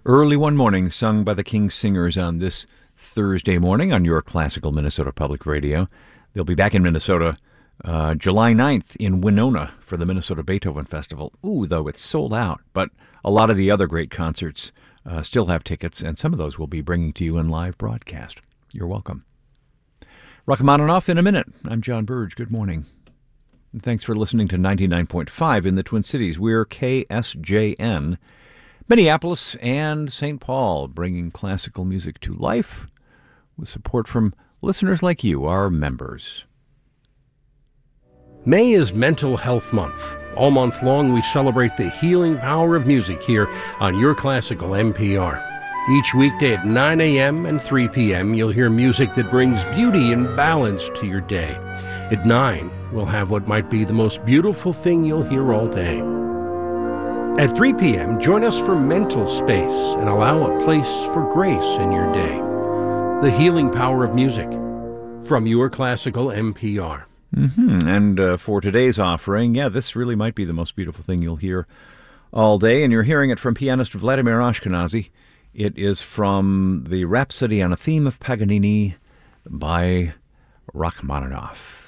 Early One Morning, sung by the King Singers on this Thursday morning on your classical Minnesota Public Radio. They'll be back in Minnesota July 9th in Winona for the Minnesota Beethoven Festival. Ooh, though it's sold out, but a lot of the other great concerts still have tickets, and some of those we'll be bringing to you in live broadcast. You're welcome. Rachmaninoff in a minute. I'm John Burge. Good morning. And thanks for listening to 99.5 in the Twin Cities. We're KSJN, Minneapolis and St. Paul, bringing classical music to life with support from listeners like you, our members. May is Mental Health Month. All month long, we celebrate the healing power of music here on Your Classical NPR. Each weekday at 9 a.m. and 3 p.m., you'll hear music that brings beauty and balance to your day. At 9, we'll have what might be the most beautiful thing you'll hear all day. At 3 p.m., join us for Mental Space and allow a place for grace in your day. The healing power of music from Your Classical NPR. And for today's offering, this really might be the most beautiful thing you'll hear all day, and you're hearing it from pianist Vladimir Ashkenazy. It is from the Rhapsody on a Theme of Paganini by Rachmaninoff.